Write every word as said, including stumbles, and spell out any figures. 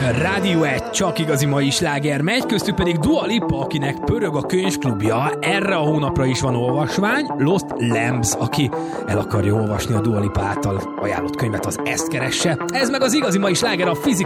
Rádió egy csak igazi mai sláger megy, köztük pedig Dua Lipa, akinek pörög a könyvklubja. Erre a hónapra is van olvasmány. Lost Lambs, aki el akarja olvasni a Dua Lipa által ajánlott könyvet, az ezt keresse. Ez meg az igazi mai sláger, a Physical